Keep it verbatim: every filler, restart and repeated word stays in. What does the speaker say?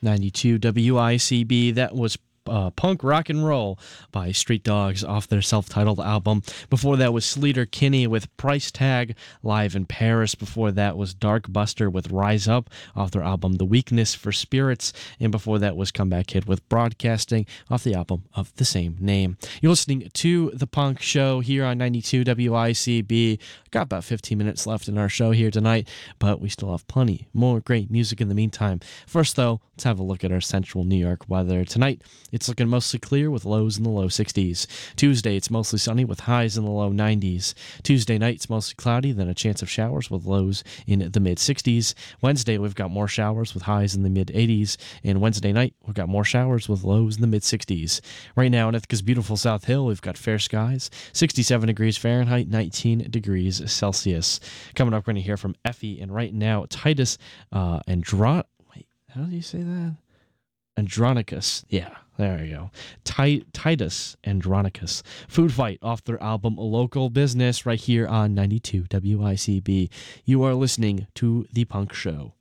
ninety-two W I C B. That was Uh, Punk Rock and Roll by Street Dogs off their self-titled album. Before that was Sleater Kinney with Price Tag live in Paris. Before that was Dark Buster with Rise Up off their album The Weakness for Spirits. And before that was Comeback Kid with Broadcasting off the album of the same name. You're listening to The Punk Show here on ninety-two W I C B. Got about fifteen minutes left in our show here tonight, but we still have plenty more great music in the meantime. First though, let's have a look at our central New York weather tonight. It's looking mostly clear with lows in the low sixties. Tuesday, it's mostly sunny with highs in the low nineties. Tuesday night, it's mostly cloudy, then a chance of showers with lows in the mid sixties. Wednesday, we've got more showers with highs in the mid eighties. And Wednesday night, we've got more showers with lows in the mid sixties. Right now in Ithaca's beautiful South Hill, we've got fair skies, sixty-seven degrees Fahrenheit, nineteen degrees Celsius. Coming up, we're going to hear from Effie, and right now, Titus uh, Andron... Wait, how do you say that? Andronicus. Yeah, there you go. Ti- Titus Andronicus. Food Fight off their album Local Business right here on ninety-two W I C B. You are listening to The Punk Show.